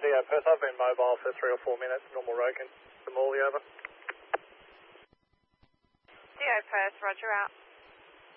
PO Perth, I've been mobile for 3 or 4 minutes, normal Rogan, the Morley over. PO Perth, roger out.